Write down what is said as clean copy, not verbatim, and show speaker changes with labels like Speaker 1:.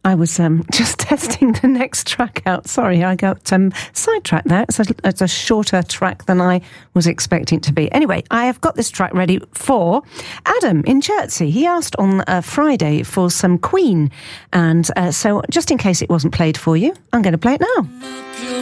Speaker 1: I was just testing the next track out. Sorry, I got sidetracked there. It's a shorter track than I was expecting it to be. Anyway, I have got this track ready for Adam in Chertsey. He asked on Friday for some Queen. And so just in case it wasn't played for you, I'm going to play it now.